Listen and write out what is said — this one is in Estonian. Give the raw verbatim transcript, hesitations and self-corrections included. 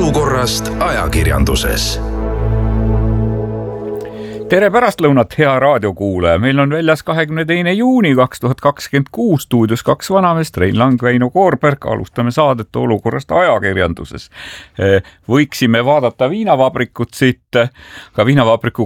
olukorrast ajakirjanduses. Tere pärastlõunat, hea raadiokuulaja. Meil on väljas kahekümne teine juuni kaks tuhat kakskümmend kuus, stuudios kaks vanamest, Rein Lang, Väino Koorberg. Alustame saadet olukorrast ajakirjanduses. Võiksime vaadata viinavabrikut siit, ka viinavabriku